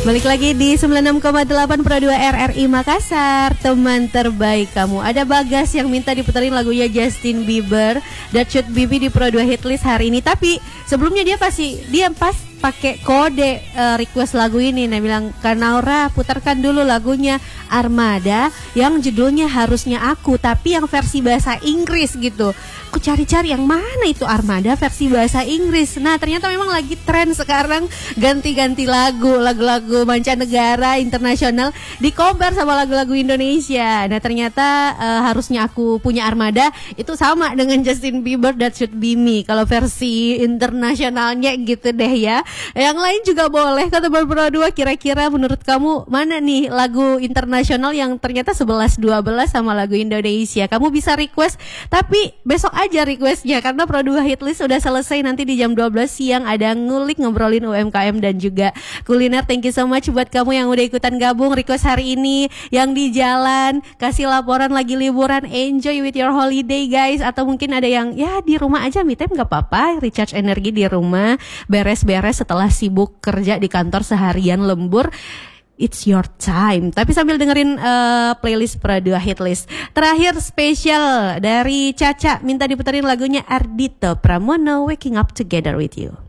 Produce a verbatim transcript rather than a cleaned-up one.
Balik lagi di sembilan puluh enam koma delapan Pro dua R R I Makassar, teman terbaik kamu. Ada Bagas yang minta diputerin lagunya Justin Bieber, That Should Be Me di Pro dua Hitlist hari ini. Tapi sebelumnya dia pasti dia pas pakai kode uh, request lagu ini. Nah bilang, Kak Naura putarkan dulu lagunya Armada yang judulnya Harusnya Aku, tapi yang versi bahasa Inggris gitu. Aku cari-cari yang mana itu Armada versi bahasa Inggris. Nah ternyata memang lagi tren sekarang ganti-ganti lagu, lagu-lagu mancanegara, internasional dikobar sama lagu-lagu Indonesia. Nah ternyata uh, Harusnya Aku punya Armada itu sama dengan Justin Bieber, That Should Be Me kalau versi internasionalnya gitu deh ya. Yang lain juga boleh kata Pro dua. Kira-kira menurut kamu mana nih lagu internasional yang ternyata sebelas dua belas sama lagu Indonesia? Kamu bisa request, tapi besok aja requestnya karena Pro dua Hitlist sudah selesai. Nanti di jam dua belas siang ada ngulik ngobrolin U M K M dan juga kuliner. Thank you so much buat kamu yang udah ikutan gabung request hari ini, yang di jalan kasih laporan lagi liburan. Enjoy with your holiday guys. Atau mungkin ada yang ya di rumah aja me time gak apa-apa, recharge energi di rumah, beres-beres setelah sibuk kerja di kantor seharian lembur. It's your time. Tapi sambil dengerin uh, playlist Pro dua Hitlist. Terakhir spesial dari Caca minta diputerin lagunya Ardhito Pramono, Waking Up Together With You.